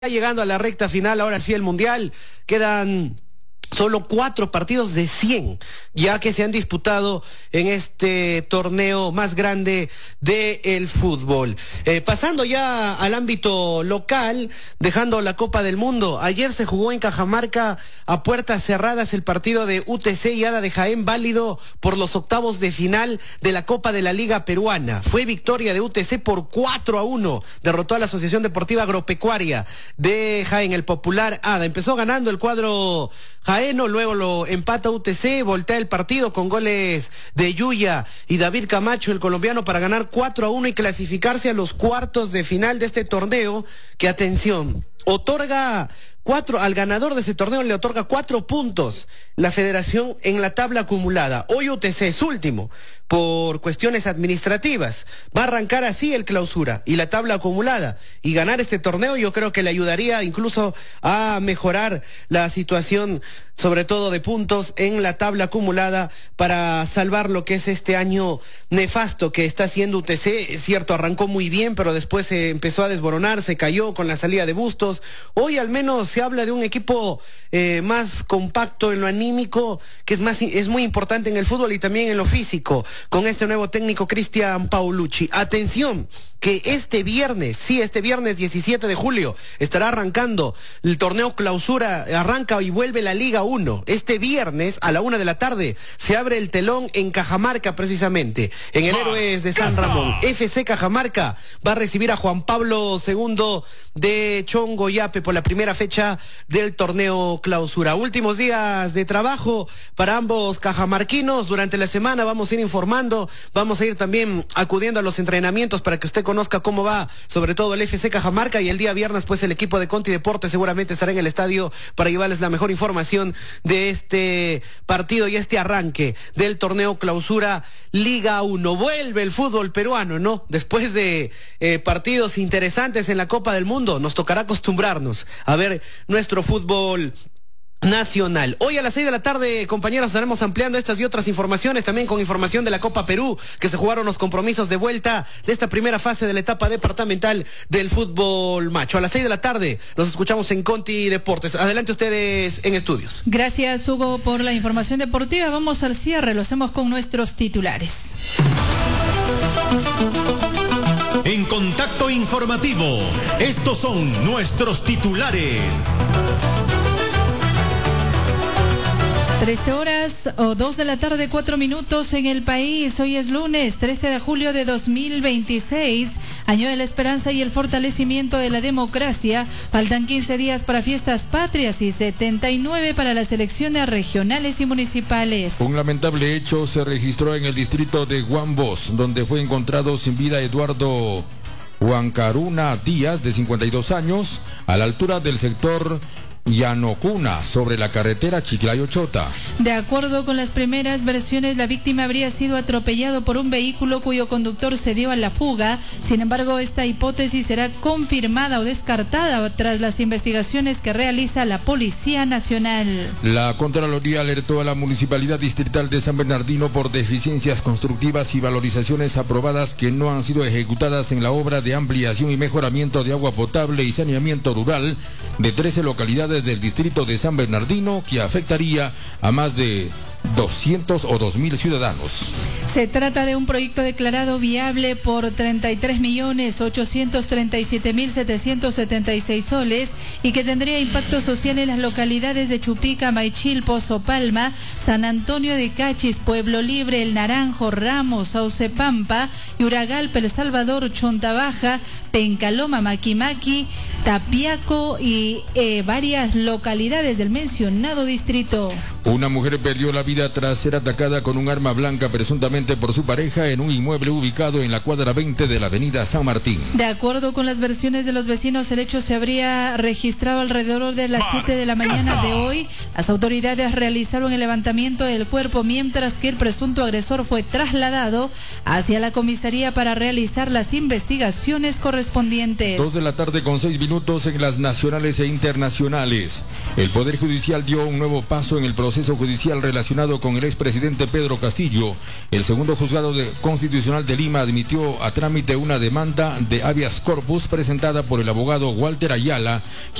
Llegando a la recta final, ahora sí el Mundial, quedan solo 4 partidos de 100, ya que se han disputado en este torneo más grande del fútbol. Pasando ya al ámbito local, dejando la Copa del Mundo, ayer se jugó en Cajamarca a puertas cerradas el partido de UTC y ADA de Jaén, válido por los octavos de final de la Copa de la Liga Peruana. Fue victoria de UTC por 4-1, derrotó a la Asociación Deportiva Agropecuaria de Jaén, el popular ADA. Empezó ganando el cuadro jaeno, luego lo empata UTC, voltea el partido con goles de Yuya y David Camacho, el colombiano, para ganar 4-1 y clasificarse a los cuartos de final de este torneo, que, atención, otorga al ganador de ese torneo le otorga 4 puntos la federación en la tabla acumulada. Hoy UTC es último por cuestiones administrativas. Va a arrancar así el clausura y la tabla acumulada, y ganar este torneo yo creo que le ayudaría incluso a mejorar la situación, sobre todo de puntos en la tabla acumulada, para salvar lo que es este año nefasto que está haciendo UTC. Es cierto, arrancó muy bien, pero después se empezó a desboronar, se cayó con la salida de Bustos. Hoy al menos se habla de un equipo más compacto en lo anímico, que es muy importante en el fútbol y también en lo físico, con este nuevo técnico Cristian Paulucci. Atención, que este viernes 17 de julio, estará arrancando el torneo clausura, arranca y vuelve la Liga 1. Este viernes a la 1 de la tarde se abre el telón en Cajamarca, precisamente, en el Héroes de San Ramón. FC Cajamarca va a recibir a Juan Pablo II de Chongoyape por la primera fecha del torneo clausura. Últimos días de trabajo para ambos cajamarquinos. Durante la semana vamos a ir informando, vamos a ir también acudiendo a los entrenamientos para que usted conozca cómo va, sobre todo el FC Cajamarca, y el día viernes pues el equipo de Conti Deportes seguramente estará en el estadio para llevarles la mejor información de este partido y este arranque del torneo clausura Liga 1. Vuelve el fútbol peruano, ¿no? Después de partidos interesantes en la Copa del Mundo, nos tocará acostumbrarnos a ver nuestro fútbol nacional. Hoy a las 6 de la tarde, compañeros, estaremos ampliando estas y otras informaciones, también con información de la Copa Perú, que se jugaron los compromisos de vuelta de esta primera fase de la etapa departamental del fútbol macho. A las 6 de la tarde nos escuchamos en Conti Deportes. Adelante ustedes en estudios. Gracias, Hugo, por la información deportiva. Vamos al cierre, lo hacemos con nuestros titulares. En Contacto Informativo, estos son nuestros titulares. 13 horas o 2 de la tarde, 4 minutos en el país. Hoy es lunes 13 de julio de 2026, año de la esperanza y el fortalecimiento de la democracia. Faltan 15 días para fiestas patrias y 79 para las elecciones regionales y municipales. Un lamentable hecho se registró en el distrito de Huambos, donde fue encontrado sin vida Eduardo Huancaruna Díaz, de 52 años, a la altura del sector Yanocuna, sobre la carretera Chiclayo-Chota. De acuerdo con las primeras versiones, la víctima habría sido atropellado por un vehículo cuyo conductor se dio a la fuga. Sin embargo, esta hipótesis será confirmada o descartada tras las investigaciones que realiza la Policía Nacional. La Contraloría alertó a la Municipalidad Distrital de San Bernardino por deficiencias constructivas y valorizaciones aprobadas que no han sido ejecutadas en la obra de ampliación y mejoramiento de agua potable y saneamiento rural de 13 localidades del distrito de San Bernardino, que afectaría a más de 200 o 2.000 ciudadanos. Se trata de un proyecto declarado viable por 33.837.776 soles y que tendría impacto social en las localidades de Chupica, Maichil, Pozo Palma, San Antonio de Cachis, Pueblo Libre, El Naranjo, Ramos, Sauce Pampa, Yuragalpa, El Salvador, Chontabaja, Pencaloma, Maquimaqui, Tapiaco y varias localidades del mencionado distrito. Una mujer perdió la vida tras ser atacada con un arma blanca presuntamente por su pareja en un inmueble ubicado en la cuadra 20 de la avenida San Martín. De acuerdo con las versiones de los vecinos, el hecho se habría registrado alrededor de las 7 de la mañana de hoy. Las autoridades realizaron el levantamiento del cuerpo, mientras que el presunto agresor fue trasladado hacia la comisaría para realizar las investigaciones correspondientes. 2 de la tarde con 6 minutos en las nacionales e internacionales. El Poder Judicial dio un nuevo paso en el proceso judicial relacionado con el expresidente Pedro Castillo. El segundo juzgado constitucional de Lima admitió a trámite una demanda de habeas corpus presentada por el abogado Walter Ayala,